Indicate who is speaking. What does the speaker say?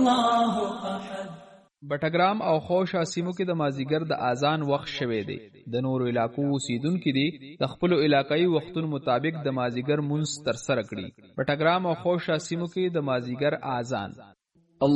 Speaker 1: الله احد.
Speaker 2: بټګرام او خوشا سیمو کې د مازیګر د اذان وخت شوه دی. د نورو علاقو اوسیدونکو دي د خپل علاقايي وختونو مطابق د مازیګر مونږ تر سره کړي. بټګرام او خوشا سیمو کې د مازیګر اذان